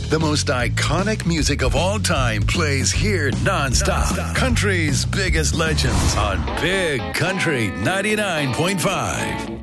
The most iconic music of all time plays here nonstop. Country's biggest legends on Big Country 99.5.